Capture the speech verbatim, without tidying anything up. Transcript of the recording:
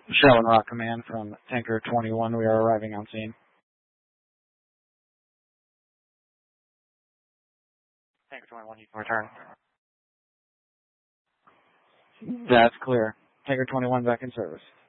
Shaolin Rock Command from Tanker twenty-one. We are arriving on scene. Tanker twenty-one, you can return. That's clear. Tanker twenty-one back in service.